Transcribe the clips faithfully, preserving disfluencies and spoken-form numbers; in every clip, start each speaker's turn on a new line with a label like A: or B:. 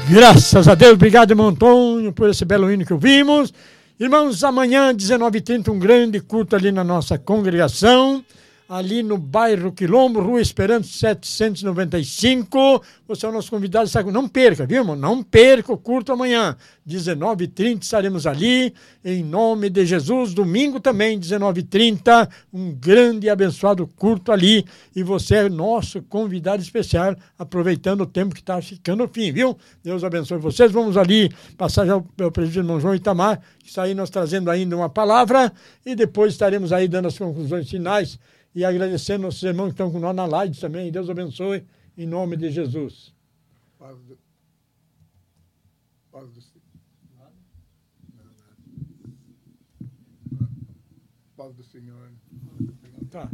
A: Graças a Deus, obrigado, irmão Antônio, por esse belo hino que ouvimos. Irmãos, amanhã, dezenove e trinta, um grande culto ali na nossa congregação, ali no bairro Quilombo, Rua Esperanto setecentos e noventa e cinco. Você é o nosso convidado, não perca, viu, irmão? Não perca o culto amanhã, dezenove e trinta, estaremos ali, em nome de Jesus. Domingo também, dezenove e trinta, um grande e abençoado culto ali, e você é nosso convidado especial, aproveitando o tempo que está ficando no fim, viu? Deus abençoe vocês. Vamos ali passar já o presbítero irmão João Itamar, que está aí nós trazendo ainda uma palavra, e depois estaremos aí dando as conclusões finais, e agradecendo nossos irmãos que estão com nós na live também. Deus abençoe, em nome de Jesus.
B: Paz do, Paz do, Paz do Senhor.
A: Tá.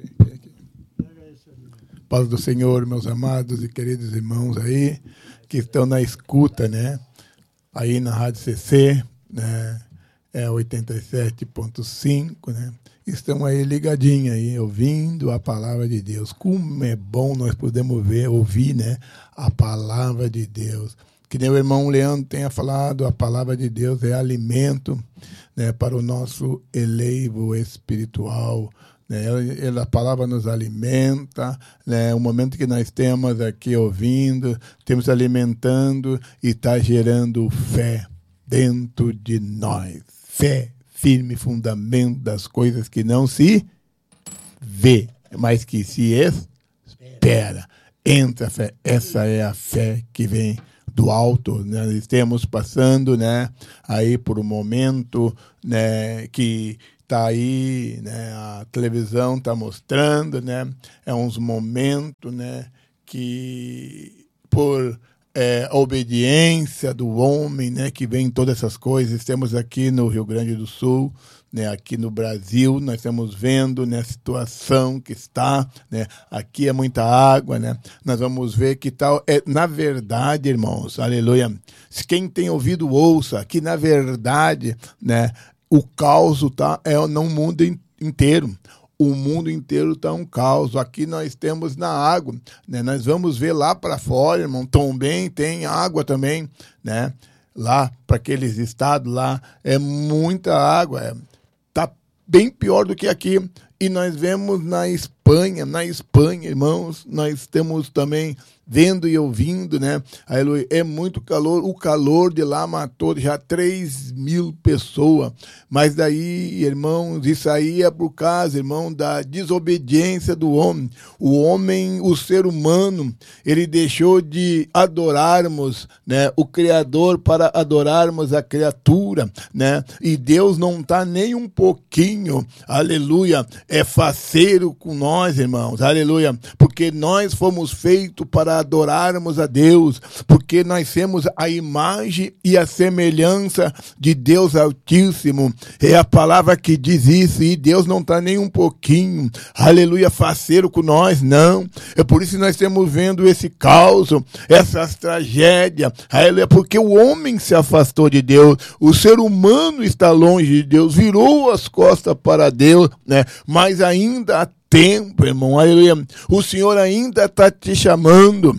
B: Paz do Senhor, meus amados e queridos irmãos aí, que estão na escuta, né? Aí na Rádio C C, né? É oitenta e sete ponto cinco, né? Estão aí ligadinhos aí, ouvindo a palavra de Deus. Como é bom nós podemos ver, ouvir, né, a palavra de Deus. Que nem o irmão Leandro tenha falado, a palavra de Deus é alimento, né, para o nosso elevo espiritual. Né? Ela, a palavra nos alimenta, né? O momento que nós temos aqui ouvindo, temos alimentando e está gerando fé dentro de nós. Fé. Firme fundamento das coisas que não se vê, mas que se espera. Entra a fé. Essa é a fé que vem do alto. Nós estamos passando, né, aí por um momento, né, que está aí, né, a televisão está mostrando, né, é uns momentos, né, que por É, a obediência do homem, né, que vem todas essas coisas. Temos aqui no Rio Grande do Sul, né, aqui no Brasil, nós estamos vendo, né, a situação que está, né, aqui é muita água, né, nós vamos ver que tal, é, na verdade, irmãos, aleluia, quem tem ouvido ouça, que na verdade, né, o caos tá, é no mundo inteiro. O mundo inteiro está um caos. Aqui nós temos na água, né? Nós vamos ver lá para fora, irmão, também tem água também, né? Lá para aqueles estados lá é muita água, é, tá bem pior do que aqui. E nós vemos na Espanha, na Espanha, irmãos, nós temos também vendo e ouvindo, né? Aleluia, é muito calor, o calor de lá matou já três mil pessoas, mas daí, irmãos, isso aí é por causa, irmão, da desobediência do homem. O homem, o ser humano, ele deixou de adorarmos, né, o Criador para adorarmos a criatura, né? E Deus não está nem um pouquinho, aleluia, é faceiro com nós, irmãos, aleluia, porque nós fomos feitos para adorarmos a Deus, porque nós temos a imagem e a semelhança de Deus Altíssimo. É a palavra que diz isso, e Deus não está nem um pouquinho, aleluia, faceiro com nós, não. É por isso que nós estamos vendo esse caos, essas tragédias, aleluia, porque o homem se afastou de Deus, o ser humano está longe de Deus, virou as costas para Deus, né? Mas ainda há tempo, irmão, aleluia. O Senhor ainda está te chamando.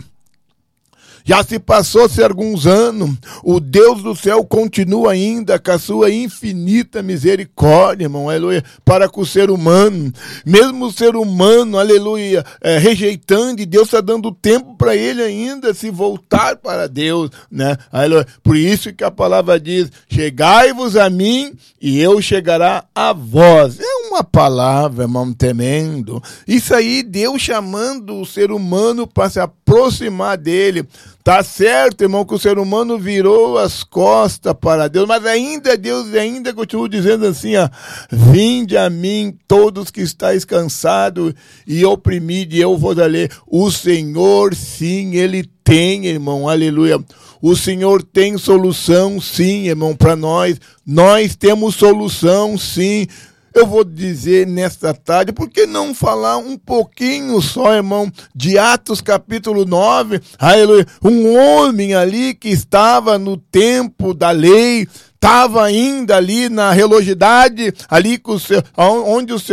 B: Já se passou-se alguns anos, o Deus do céu continua ainda com a sua infinita misericórdia, irmão, aleluia, para com o ser humano. Mesmo o ser humano, aleluia, é, rejeitando, e Deus está dando tempo para ele ainda se voltar para Deus, né? Aleluia. Por isso que a palavra diz, chegai-vos a mim e eu chegará a vós. É uma palavra, irmão, tremendo. Isso aí, Deus chamando o ser humano para se aproximar dele. Tá certo, irmão, que o ser humano virou as costas para Deus, mas ainda Deus ainda continua dizendo assim, ó, vinde a mim todos que estáis cansados e oprimidos, e eu vou dar. O Senhor, sim, Ele tem, irmão, aleluia. O Senhor tem solução, sim, irmão, para nós. Nós temos solução, sim. Eu vou dizer nesta tarde, por que não falar um pouquinho só, irmão, de Atos capítulo nove, aleluia, um homem ali que estava no tempo da lei, estava ainda ali na religiosidade, ali com o seu, onde os seus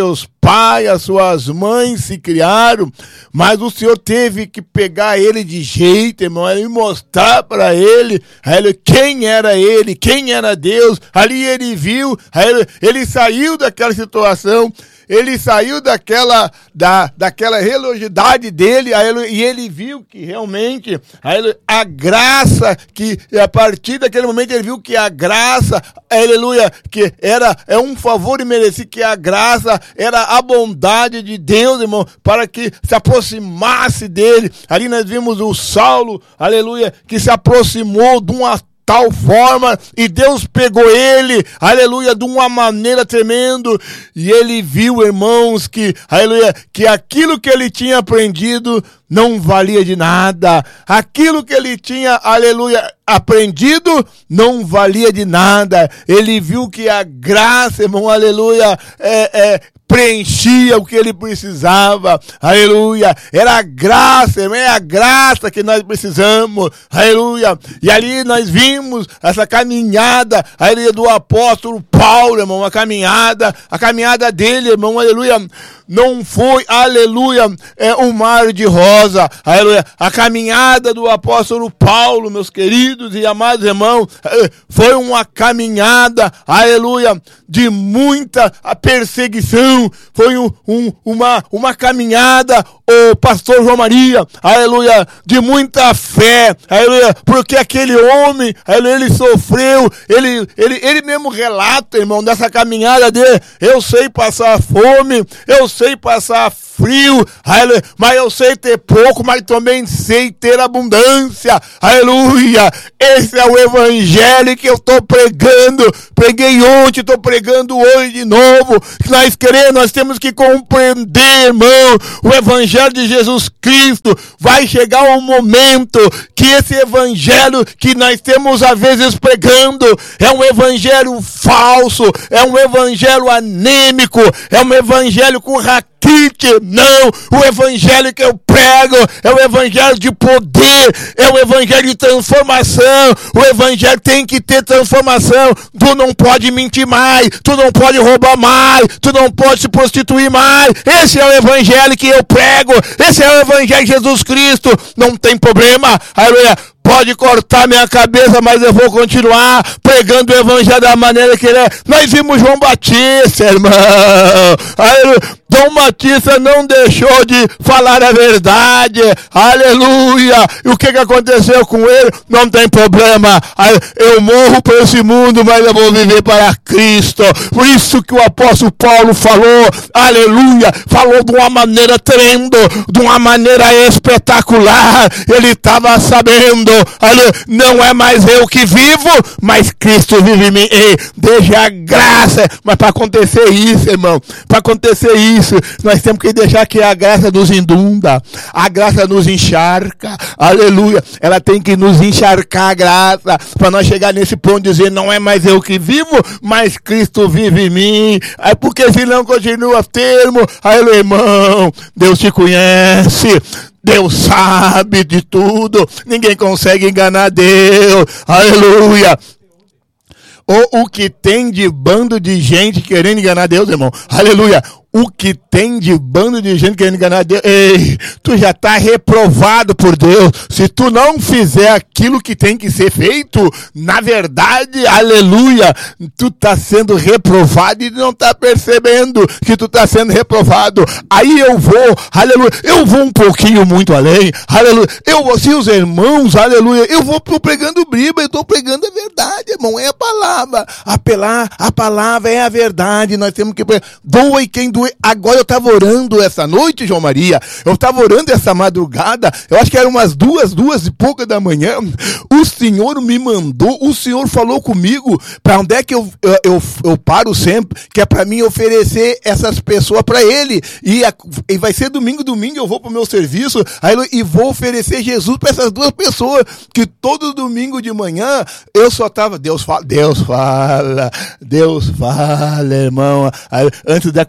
B: pai, as suas mães se criaram, mas o Senhor teve que pegar ele de jeito, irmão, e mostrar para ele, ele quem era ele, quem era Deus. Ali ele viu, ele, ele saiu daquela situação, ele saiu daquela, da, daquela religiosidade dele, aí ele, e ele viu que realmente aí ele, a graça, que a partir daquele momento ele viu que a graça, aleluia, que era é um favor e merecia, que a graça era a bondade de Deus, irmão, para que se aproximasse dele. Ali nós vimos o Saulo, aleluia, que se aproximou de uma tal forma, e Deus pegou ele, aleluia, de uma maneira tremenda, e ele viu, irmãos, que, aleluia, que aquilo que ele tinha aprendido não valia de nada, aquilo que ele tinha, aleluia, aprendido não valia de nada. Ele viu que a graça, irmão, aleluia, é, é preenchia o que ele precisava, aleluia, era a graça, é a graça que nós precisamos, aleluia. E ali nós vimos essa caminhada, aleluia, do apóstolo Paulo, irmão, a caminhada, a caminhada dele, irmão, aleluia, não foi, aleluia, é um mar de rosa, aleluia. A caminhada do apóstolo Paulo, meus queridos e amados irmãos, foi uma caminhada, aleluia, de muita perseguição, foi um, um, uma, uma caminhada, o pastor João Maria, aleluia, de muita fé, aleluia, porque aquele homem, aleluia, ele sofreu, ele, ele, ele mesmo relata, irmão, dessa caminhada dele, eu sei passar fome, eu sei passar frio, aleluia, mas eu sei ter pouco, mas também sei ter abundância, aleluia. Esse é o evangelho que eu estou pregando, preguei ontem, estou pregando hoje de novo, que nós queremos, nós temos que compreender, irmão, o evangelho de Jesus Cristo. Vai chegar um momento que esse evangelho que nós temos às vezes pregando é um evangelho falso, é um evangelho anêmico, é um evangelho com raquete. Não, o evangelho que eu prego é o evangelho de poder, é o evangelho de transformação. O evangelho tem que ter transformação. Tu não pode mentir mais, tu não pode roubar mais, tu não pode se prostituir mais. Esse é o evangelho que eu prego, esse é o evangelho de Jesus Cristo. Não tem problema, aleluia. Pode cortar minha cabeça, mas eu vou continuar pregando o evangelho da maneira que ele é. Nós vimos João Batista, irmão. Aleluia. João Batista não deixou de falar a verdade. Aleluia. E o que, que aconteceu com ele? Não tem problema. Eu morro para esse mundo, mas eu vou viver para Cristo. Por isso que o apóstolo Paulo falou, aleluia, falou de uma maneira tremenda, de uma maneira espetacular. Ele estava sabendo, não é mais eu que vivo, mas Cristo vive em mim. Ei, deixa a graça. Mas para acontecer isso, irmão, para acontecer isso, nós temos que deixar que a graça nos inunda, a graça nos encharca, aleluia. Ela tem que nos encharcar a graça, para nós chegar nesse ponto de dizer, não é mais eu que vivo, mas Cristo vive em mim. É porque senão continua termo, aleluia, irmão, Deus te conhece, Deus sabe de tudo, ninguém consegue enganar Deus, aleluia. Ou o que tem de bando de gente querendo enganar Deus, irmão, aleluia. O que tem de bando de gente querendo enganar Deus, ei, tu já está reprovado por Deus. Se tu não fizer aquilo que tem que ser feito, na verdade, aleluia, tu está sendo reprovado e não está percebendo que tu está sendo reprovado. Aí eu vou, aleluia, eu vou um pouquinho muito além, aleluia, eu vou, se os irmãos, aleluia, eu vou pregando Bíblia, eu estou pregando a verdade, irmão, é a palavra, apelar, a palavra é a verdade, nós temos que, doa e quem doa. Agora eu estava orando essa noite, João Maria, eu estava orando essa madrugada, eu acho que eram umas duas, duas e pouca da manhã, o Senhor me mandou, o Senhor falou comigo, para onde é que eu, eu, eu, eu paro sempre, que é para mim oferecer essas pessoas para Ele, e, a, e vai ser domingo, domingo eu vou para o meu serviço, aí, e vou oferecer Jesus para essas duas pessoas, que todo domingo de manhã, eu só estava, Deus fala, Deus fala, Deus fala, irmão, aí, antes de acontecer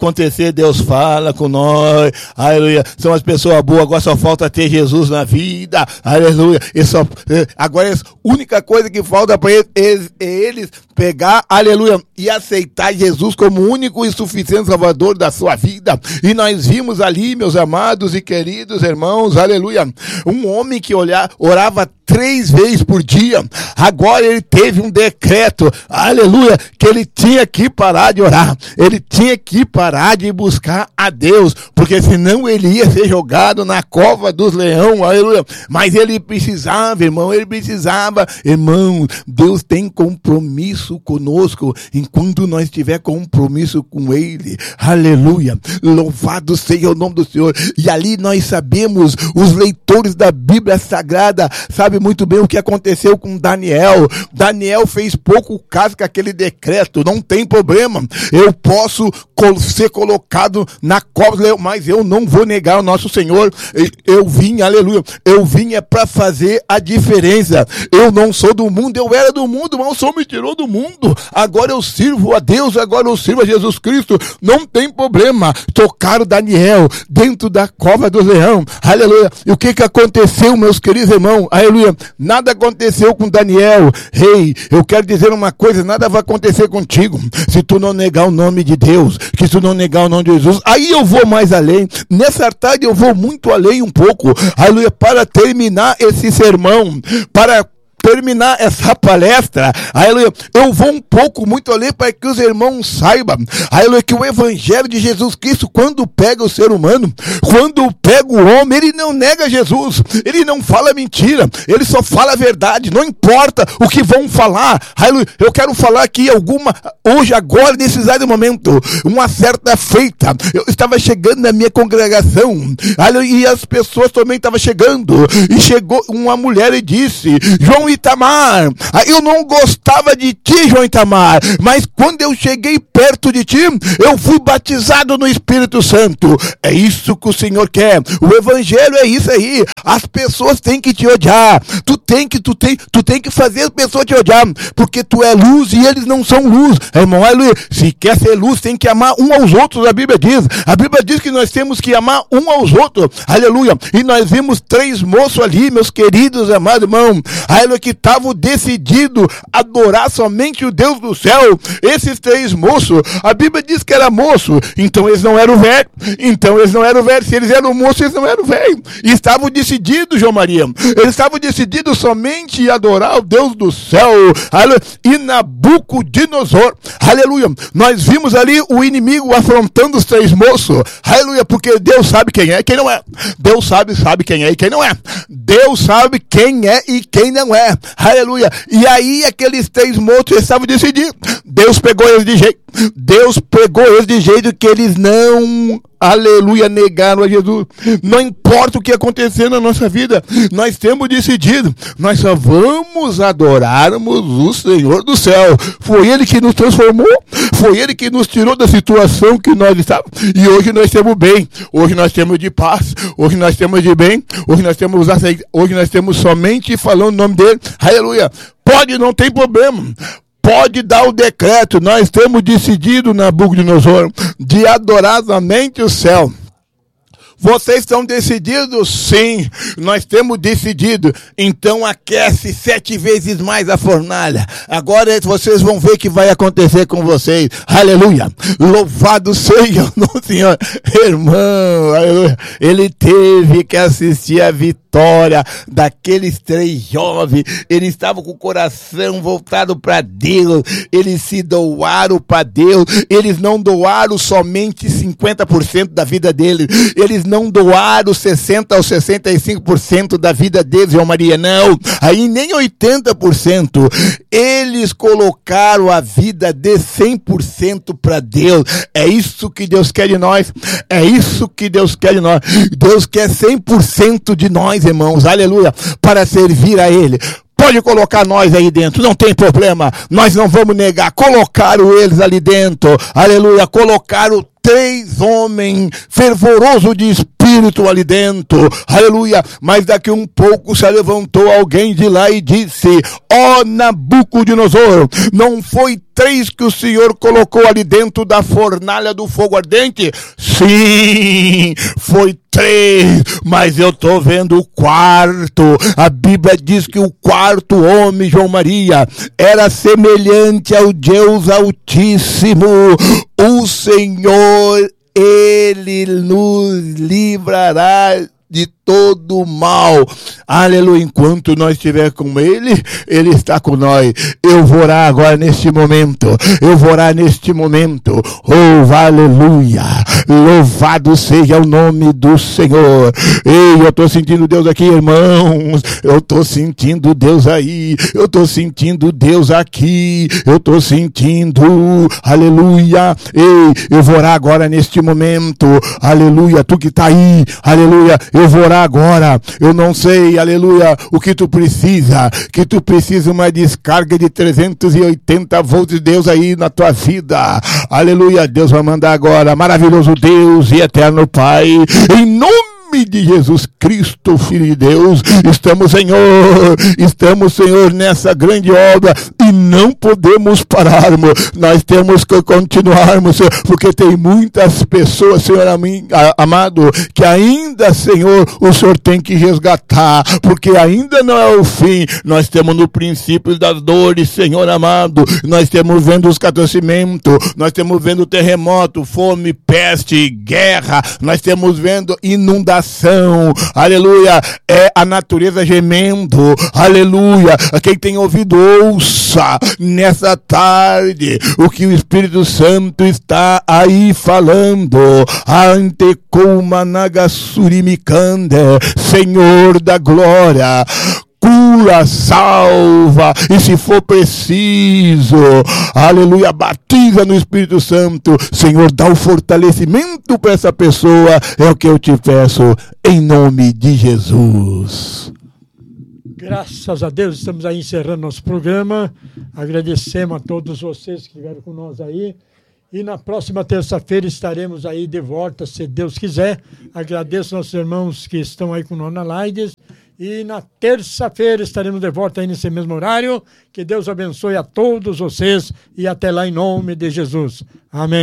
B: porque Deus fala com nós, aleluia, são as pessoas boas, agora só falta ter Jesus na vida, aleluia, e só, agora a única coisa que falta para eles é eles pegar, aleluia, e aceitar Jesus como o único e suficiente Salvador da sua vida. E nós vimos ali, meus amados e queridos irmãos, aleluia, um homem que olhar, orava três vezes por dia, agora ele teve um decreto, aleluia, que ele tinha que parar de orar, ele tinha que parar de buscar a Deus, porque senão ele ia ser jogado na cova dos leões, aleluia, mas ele precisava, irmão, ele precisava, irmão, Deus tem compromisso conosco, enquanto nós tiver compromisso com ele, aleluia, louvado seja o nome do Senhor. E ali nós sabemos, os leitores da Bíblia Sagrada sabem muito bem o que aconteceu com Daniel. Daniel fez pouco caso com aquele decreto, não tem problema, eu posso ser colocado na cova, mas eu não vou negar o nosso Senhor, eu vim, aleluia, eu vim é para fazer a diferença, eu não sou do mundo, eu era do mundo, mas o Senhor me tirou do mundo, agora eu sirvo a Deus, agora eu sirvo a Jesus Cristo, não tem problema. Tocaram Daniel dentro da cova do leão, aleluia, e o que que aconteceu, meus queridos irmãos, aleluia, nada aconteceu com Daniel. Ei, hey, eu quero dizer uma coisa, nada vai acontecer contigo, se tu não negar o nome de Deus, que tu não negar o nome de Jesus. Aí eu vou mais além, nessa tarde eu vou muito além um pouco, aleluia, para terminar esse sermão, para terminar essa palestra, aleluia, eu vou um pouco muito além para que os irmãos saibam, aleluia, que o evangelho de Jesus Cristo, quando pega o ser humano, quando pega o homem, ele não nega Jesus, ele não fala mentira, ele só fala a verdade, não importa o que vão falar, aleluia. Eu quero falar aqui alguma, hoje, agora, nesse exato momento, uma certa feita, eu estava chegando na minha congregação, aleluia, e as pessoas também estavam chegando, e chegou uma mulher e disse: João Itamar, eu não gostava de ti, João Itamar, mas quando eu cheguei perto de ti, eu fui batizado no Espírito Santo. É isso que o Senhor quer, o evangelho é isso aí, as pessoas têm que te odiar, tu tem que, tu tem, tu tem que fazer as pessoas te odiar, porque tu é luz e eles não são luz, irmão, aleluia. Se quer ser luz, tem que amar um aos outros, a Bíblia diz, a Bíblia diz que nós temos que amar um aos outros, aleluia, e nós vimos três moços ali, meus queridos, amados irmãos, aleluia, que estavam decididos a adorar somente o Deus do céu. Esses três moços, a Bíblia diz que era moço, então eles não eram velhos, então eles não eram velhos, se eles eram moços, eles não eram velhos, e estavam decididos, João Maria, eles estavam decididos somente a adorar o Deus do céu, aleluia, e Nabucodonosor, aleluia, nós vimos ali o inimigo afrontando os três moços, aleluia, porque Deus sabe quem é e quem não é, Deus sabe, sabe quem é e quem não é, Deus sabe quem é e quem não é, aleluia, e aí aqueles três moços estavam decididos, Deus pegou eles de jeito, Deus pegou eles de jeito que eles não, aleluia, negaram a Jesus. Não importa o que acontecer na nossa vida, nós temos decidido, nós só vamos adorarmos o Senhor do céu. Foi Ele que nos transformou, foi Ele que nos tirou da situação que nós estávamos, e hoje nós temos bem, hoje nós temos de paz, hoje nós temos de bem, hoje nós temos, hoje nós temos somente falando o nome dele, aleluia. Pode, não tem problema, pode dar o decreto, nós temos decidido, Nabucodonosor, de adorar somente o céu. Vocês estão decididos? Sim, nós temos decidido. Então aquece sete vezes mais a fornalha. Agora vocês vão ver o que vai acontecer com vocês. Aleluia. Louvado seja o nosso Senhor. Irmão, aleluia. Ele teve que assistir a vitória daqueles três jovens. Eles estavam com o coração voltado para Deus. Eles se doaram para Deus. Eles não doaram somente cinquenta por cento da vida deles. Eles não doaram sessenta ou sessenta e cinco por cento da vida deles, João Maria, não. Aí nem oitenta por cento. Eles colocaram a vida de cem por cento para Deus. É isso que Deus quer de nós. É isso que Deus quer de nós. Deus quer cem por cento de nós, irmãos, aleluia, para servir a Ele. Pode colocar nós aí dentro, não tem problema, nós não vamos negar. Colocaram eles ali dentro, aleluia, colocaram três homens fervorosos de espírito, espírito ali dentro, aleluia. Mas daqui um pouco se levantou alguém de lá e disse: ó Nabucodonosor, não foi três que o Senhor colocou ali dentro da fornalha do fogo ardente? Sim, foi três, mas eu tô vendo o quarto. A Bíblia diz que o quarto homem, João Maria, era semelhante ao Deus Altíssimo. O Senhor, Ele nos livrará de todo mal, aleluia. Enquanto nós estiver com Ele, Ele está com nós. Eu vou orar agora neste momento, eu vou orar neste momento, oh, aleluia, louvado seja o nome do Senhor. Ei, eu estou sentindo Deus aqui, irmãos, eu estou sentindo Deus aí, eu estou sentindo Deus aqui, eu estou sentindo, aleluia. Ei, eu vou orar agora neste momento, aleluia. Tu que está aí, aleluia, eu vou orar agora. Eu não sei, aleluia, o que tu precisa, que tu precisa uma descarga de trezentos e oitenta volts de Deus aí na tua vida, aleluia. Deus vai mandar agora, maravilhoso Deus e eterno Pai, em nome de Jesus Cristo, Filho de Deus, estamos, Senhor, estamos, Senhor, nessa grande obra e não podemos pararmos, nós temos que continuarmos, porque tem muitas pessoas, Senhor amado, que ainda, Senhor, o Senhor tem que resgatar, porque ainda não é o fim. Nós temos no princípio das dores, Senhor amado, nós temos vendo os acontecimentos, nós temos vendo terremoto, fome, peste, guerra, nós temos vendo inundação, aleluia, é a natureza gemendo, aleluia. Quem tem ouvido, ouça nessa tarde o que o Espírito Santo está aí falando. Antecuma nagasurimicande, Senhor da glória, cura, salva, e se for preciso, aleluia, batiza no Espírito Santo. Senhor, dá o fortalecimento para essa pessoa, é o que eu te peço, em nome de Jesus.
A: Graças a Deus, estamos aí encerrando nosso programa. Agradecemos a todos vocês que estiveram com nós aí. E na próxima terça-feira estaremos aí de volta, se Deus quiser. Agradeço aos irmãos que estão aí com nós na live. E na terça-feira estaremos de volta aí nesse mesmo horário. Que Deus abençoe a todos vocês e até lá em nome de Jesus. Amém.